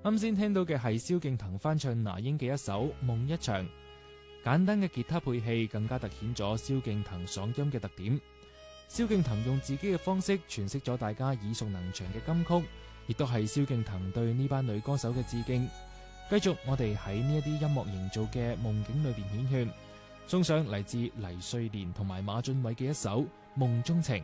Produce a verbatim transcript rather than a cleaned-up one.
啱先聽到嘅係蕭敬騰翻唱那英嘅一首《夢一場》，簡單嘅吉他配器更加突顯咗蕭敬騰嗓音嘅特點。蕭敬騰用自己嘅方式詮釋咗大家耳熟能詳嘅金曲，亦都係蕭敬騰對呢班女歌手嘅致敬。繼續我哋喺呢一啲音樂營造嘅夢境裏邊顯現，送上嚟自黎瑞蓮同埋馬浚偉嘅一首《夢中情》。